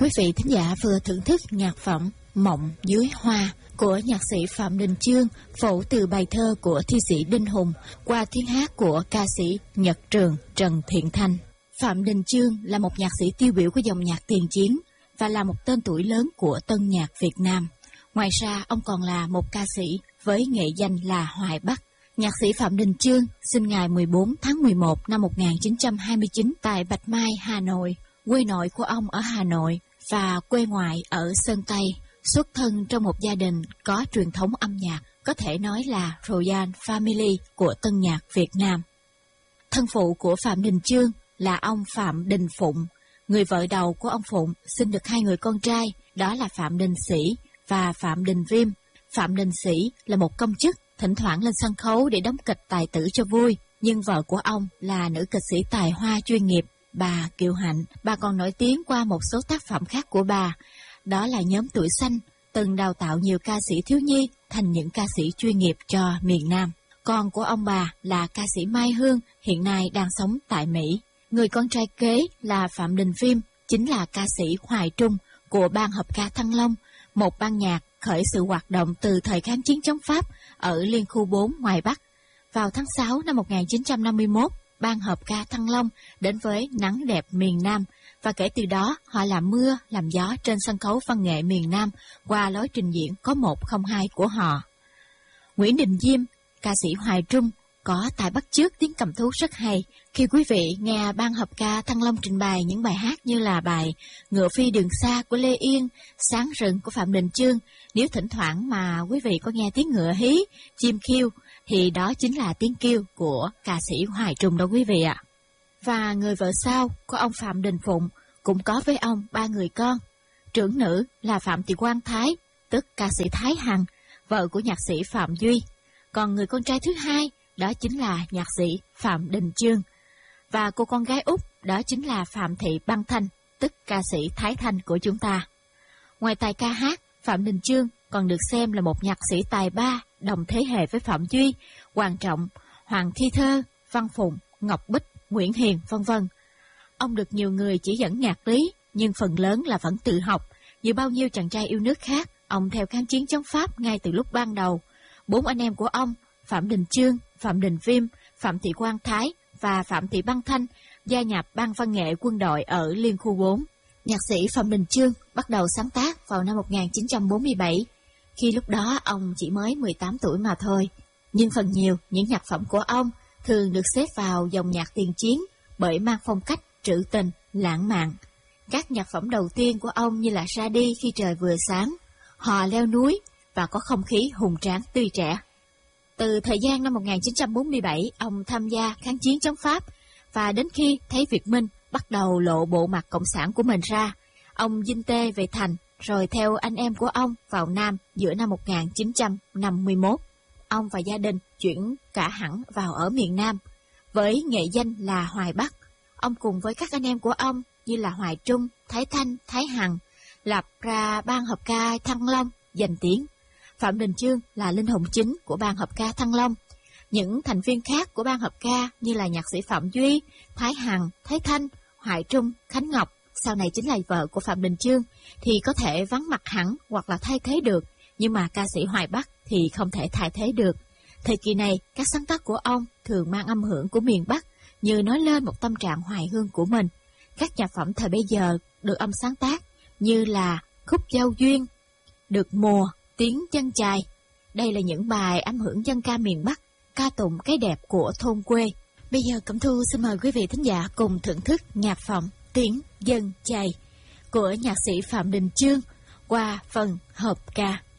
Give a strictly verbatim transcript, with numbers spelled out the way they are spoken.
Quý vị thính giả vừa thưởng thức nhạc phẩm Mộng Dưới Hoa của nhạc sĩ Phạm Đình Chương, phổ từ bài thơ của thi sĩ Đinh Hùng qua tiếng hát của ca sĩ Nhật Trường, Trần Thiện Thanh. Phạm Đình Chương là một nhạc sĩ tiêu biểu của dòng nhạc tiền chiến và là một tên tuổi lớn của tân nhạc Việt Nam. Ngoài ra, ông còn là một ca sĩ với nghệ danh là Hoài Bắc. Nhạc sĩ Phạm Đình Chương sinh ngày mười bốn tháng mười một năm một nghìn chín trăm hai mươi chín tại Bạch Mai, Hà Nội. Quê nội của ông ở Hà Nội và quê ngoại ở Sơn Tây. Xuất thân trong một gia đình có truyền thống âm nhạc, có thể nói là Royal Family của tân nhạc Việt Nam. Thân phụ của Phạm Đình Chương là ông Phạm Đình Phụng. Người vợ đầu của ông Phụng sinh được hai người con trai, đó là Phạm Đình Sĩ và Phạm Đình Viêm. Phạm Đình Sĩ là một công chức, thỉnh thoảng lên sân khấu để đóng kịch tài tử cho vui. Nhưng vợ của ông là nữ kịch sĩ tài hoa chuyên nghiệp, bà Kiều Hạnh. Bà còn nổi tiếng qua một số tác phẩm khác của bà, đó là Nhóm Tuổi Xanh, từng đào tạo nhiều ca sĩ thiếu nhi thành những ca sĩ chuyên nghiệp cho miền Nam. Con của ông bà là ca sĩ Mai Hương, hiện nay đang sống tại Mỹ. Người con trai kế là Phạm Đình Viêm, chính là ca sĩ Hoài Trung của ban hợp ca Thăng Long, một ban nhạc khởi sự hoạt động từ thời kháng chiến chống Pháp ở Liên khu bốn ngoài Bắc. Vào tháng sáu năm một nghìn chín trăm năm mươi mốt, ban hợp ca Thăng Long đến với nắng đẹp miền Nam, và kể từ đó họ làm mưa, làm gió trên sân khấu văn nghệ miền Nam qua lối trình diễn có một không hai của họ. Nguyễn Đình Diêm, ca sĩ Hoài Trung, có tài bắt chước tiếng cầm thú rất hay. Khi quý vị nghe ban hợp ca Thăng Long trình bày những bài hát như là bài Ngựa Phi Đường Xa của Lê Yên, Sáng Rừng của Phạm Đình Chương, nếu thỉnh thoảng mà quý vị có nghe tiếng ngựa hí, chim khiêu, thì đó chính là tiếng kêu của ca sĩ Hoài Trung đó quý vị ạ. Và người vợ sau của ông Phạm Đình Phụng cũng có với ông ba người con. Trưởng nữ là Phạm Thị Quang Thái, tức ca sĩ Thái Hằng, vợ của nhạc sĩ Phạm Duy. Còn người con trai thứ hai đó chính là nhạc sĩ Phạm Đình Chương. Và cô con gái út đó chính là Phạm Thị Băng Thanh, tức ca sĩ Thái Thanh của chúng ta. Ngoài tài ca hát, Phạm Đình Chương còn được xem là một nhạc sĩ tài ba đồng thế hệ với Phạm Duy, Hoàng Trọng, Hoàng Thi Thơ, Văn Phụng, Ngọc Bích, Nguyễn Hiền, vân vân. Ông được nhiều người chỉ dẫn nhạc lý, nhưng phần lớn là vẫn tự học. Như bao nhiêu chàng trai yêu nước khác, ông theo kháng chiến chống Pháp ngay từ lúc ban đầu. Bốn anh em của ông, Phạm Đình Chương, Phạm Đình Viêm, Phạm Thị Quang Thái và Phạm Thị Băng Thanh, gia nhập ban văn nghệ quân đội ở Liên khu bốn. Nhạc sĩ Phạm Đình Chương bắt đầu sáng tác vào năm một nghìn chín trăm bốn mươi bảy, khi lúc đó ông chỉ mới mười tám tuổi mà thôi. Nhưng phần nhiều những nhạc phẩm của ông thường được xếp vào dòng nhạc tiền chiến bởi mang phong cách trữ tình, lãng mạn. Các nhạc phẩm đầu tiên của ông như là Ra Đi Khi Trời Vừa Sáng, Hò Leo Núi và có không khí hùng tráng tươi trẻ. Từ thời gian năm một nghìn chín trăm bốn mươi bảy, ông tham gia kháng chiến chống Pháp, và đến khi thấy Việt Minh bắt đầu lộ bộ mặt cộng sản của mình ra, ông dinh tê về thành, rồi theo anh em của ông vào Nam giữa năm một nghìn chín trăm năm mươi mốt. Ông và gia đình chuyển cả hẳn vào ở miền Nam. Với nghệ danh là Hoài Bắc, ông cùng với các anh em của ông như là Hoài Trung, Thái Thanh, Thái Hằng lập ra ban hợp ca Thăng Long danh tiếng. Phạm Đình Chương là linh hồn chính của ban hợp ca Thăng Long. Những thành viên khác của ban hợp ca như là nhạc sĩ Phạm Duy, Thái Hằng, Thái Thanh, Hoài Trung, Khánh Ngọc, sau này chính là vợ của Phạm Đình Chương, thì có thể vắng mặt hẳn hoặc là thay thế được, nhưng mà ca sĩ Hoài Bắc thì không thể thay thế được. Thời kỳ này, các sáng tác của ông thường mang âm hưởng của miền Bắc, như nói lên một tâm trạng hoài hương của mình. Các nhạc phẩm thời bấy giờ được ông sáng tác như là Khúc Giao Duyên, Được Mùa, Tiếng Chân Chài. Đây là những bài âm hưởng dân ca miền Bắc, ca tụng cái đẹp của thôn quê. Bây giờ Cẩm Thu xin mời quý vị thính giả cùng thưởng thức nhạc phẩm Tiếng Dân Chài của nhạc sĩ Phạm Đình Chương qua phần hợp ca.